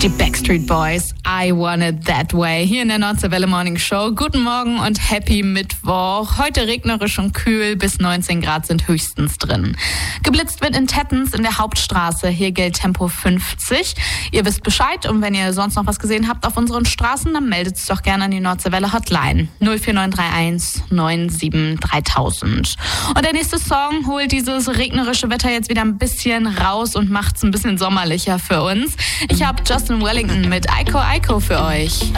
Die Backstreet Boys, I Want It That Way, hier in der Nordseewelle Morning Show. Guten Morgen und happy Mittwoch. Heute regnerisch und kühl, bis 19 Grad sind höchstens drin. Geblitzt wird in Tettens in der Hauptstraße, hier gilt Tempo 50. Ihr wisst Bescheid und wenn ihr sonst noch was gesehen habt auf unseren Straßen, dann meldet es doch gerne an die Nordseewelle Hotline 04931 97 3000. Und der nächste Song holt dieses regnerische Wetter jetzt wieder ein bisschen raus und macht es ein bisschen sommerlicher für uns. Ich habe Justin Wellington mit Iko Iko für euch.